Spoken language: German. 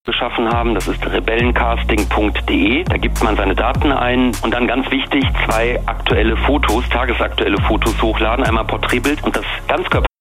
geschaffen haben. Das ist rebellencasting.de. Da gibt man seine Daten ein und dann ganz wichtig, 2 aktuelle Fotos, tagesaktuelle Fotos hochladen. Einmal Porträtbild und das Ganzkörper